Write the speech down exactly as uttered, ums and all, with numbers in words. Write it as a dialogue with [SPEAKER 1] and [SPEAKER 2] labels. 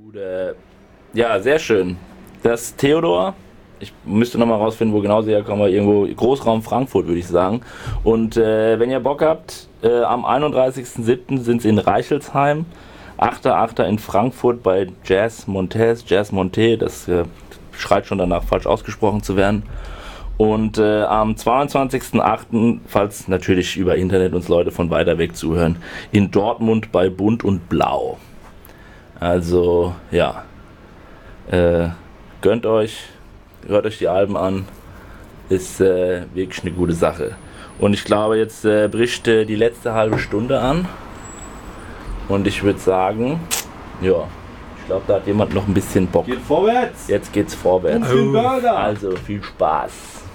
[SPEAKER 1] Gute. Ja, sehr schön. Das ist Theodor. Ich müsste nochmal rausfinden, wo genau sie herkommen, aber irgendwo Großraum Frankfurt, würde ich sagen. Und äh, wenn ihr Bock habt, äh, am einunddreißigsten siebten sind sie in Reichelsheim, achter achter in Frankfurt bei Jazz Montes, Jazz Monte, das äh, schreit schon danach, falsch ausgesprochen zu werden. Und äh, am zweiundzwanzigsten achten, falls natürlich über Internet uns Leute von weiter weg zuhören, in Dortmund bei Bunt und Blau. Also, ja, äh, gönnt euch, hört euch die Alben an, ist äh, wirklich eine gute Sache. Und ich glaube, jetzt äh, bricht äh, die letzte halbe Stunde an und ich würde sagen, ja, ich glaube, da hat jemand noch ein bisschen Bock.
[SPEAKER 2] Geht vorwärts!
[SPEAKER 1] Jetzt geht's vorwärts.
[SPEAKER 2] Und viel Burger.
[SPEAKER 1] Also, viel Spaß.